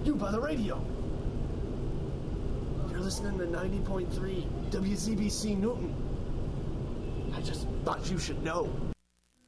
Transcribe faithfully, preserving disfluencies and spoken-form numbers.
You by the radio. You're listening to ninety point three W Z B C Newton. I just thought you should know.